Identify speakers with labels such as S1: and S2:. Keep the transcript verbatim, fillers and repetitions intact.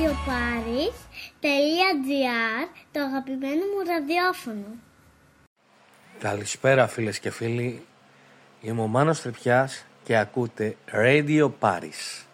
S1: radioparis τελεία gr, το αγαπημένο μου ραδιόφωνο.
S2: Καλησπέρα φίλες και φίλοι, είμαι ο Μάνος Τρυπιάς και ακούτε Radio Paris.